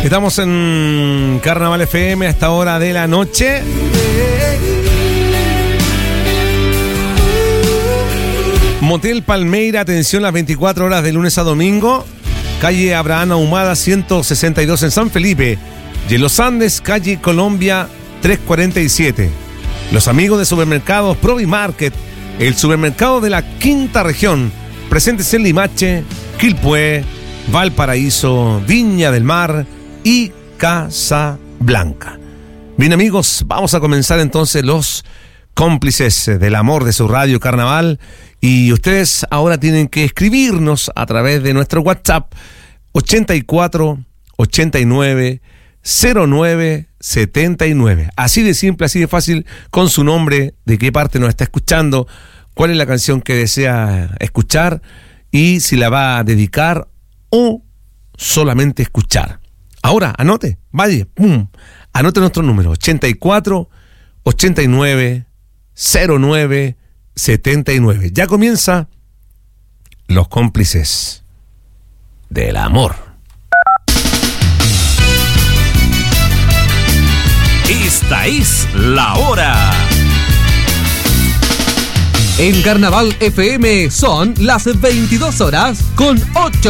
Estamos en Carnaval FM a esta hora de la noche. Motel Palmeira, atención, las 24 horas de lunes a domingo. Calle Abraham Ahumada 162 en San Felipe. Y en Los Andes, calle Colombia 347. Los amigos de supermercados Provi Market, el supermercado de la quinta región, presentes en Limache, Quilpué, Valparaíso, Viña del Mar y Casablanca. Bien, amigos, vamos a comenzar entonces los cómplices del amor de su radio Carnaval, y ustedes ahora tienen que escribirnos a través de nuestro WhatsApp 84 89 09 79. Así de simple, así de fácil, con su nombre, de qué parte nos está escuchando, cuál es la canción que desea escuchar y si la va a dedicar o solamente escuchar. Ahora, anote, vaya, anote nuestro número, 84 89 09 79. Ya comienza Los Cómplices del Amor. Esta es la hora. En Carnaval FM son las 22 horas con 8